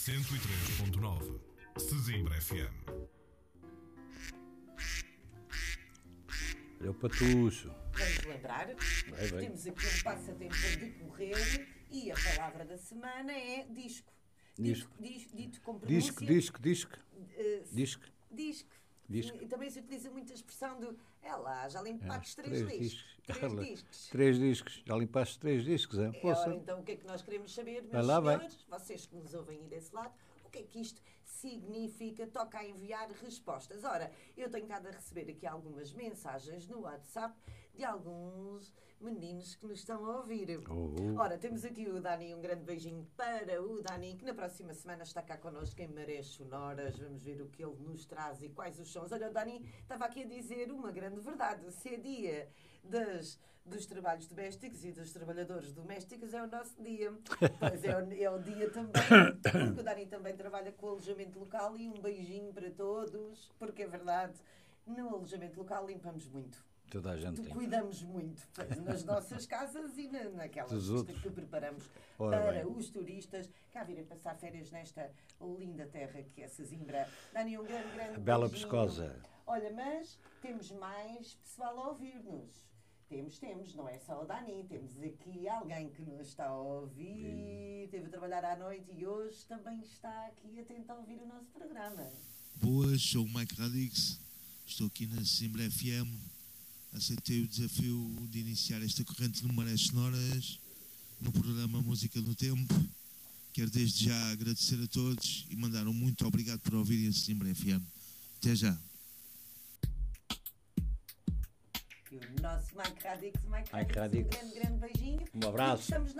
103.9 Sesimbra FM. É o Patucho. Vamos lembrar, temos aqui um passatempo a decorrer e a palavra da semana é disco. Dito com pronúncia. Disco. E também se utiliza muito a expressão do já limpaste três discos. Três discos. Já limpaste 3 discos, é? Ora, então o que é que nós queremos saber, meus senhores, vocês que nos ouvem aí desse lado, o que é que isto significa? Toca a enviar respostas. Ora, eu tenho estado a receber aqui algumas mensagens no WhatsApp de alguns meninos que nos estão a ouvir. Ora, temos aqui o Dani, um grande beijinho para o Dani, que na próxima semana está cá connosco em Marés Sonoras. Vamos ver o que ele nos traz e quais os sons. Olha, o Dani estava aqui a dizer uma grande verdade. Se é dia dos trabalhos domésticos e dos trabalhadores domésticos, é o nosso dia. Pois é o dia também, porque o Dani também trabalha com o alojamento local e um beijinho para todos, porque é verdade, no alojamento local limpamos muito. Toda a gente Cuidamos muito nas nossas casas e naquelas que preparamos os turistas cá virem passar férias nesta linda terra que é Sesimbra. Dani, um grande Bela beijinho. Pescosa. Olha, mas temos mais pessoal a ouvir-nos. Temos, não é só o Dani, temos aqui alguém que nos está a ouvir, teve a trabalhar à noite e hoje também está aqui a tentar ouvir o nosso programa. Boas, sou o Mike Radix, estou aqui na Sesimbra FM. Aceitei o desafio de iniciar esta corrente no Marés Sonoras, no programa Música no Tempo. Quero desde já agradecer a todos e mandar um muito obrigado por ouvirem a Sesimbra FM. Até já. E o nosso Mike Radix, um grande beijinho. Um abraço. Estamos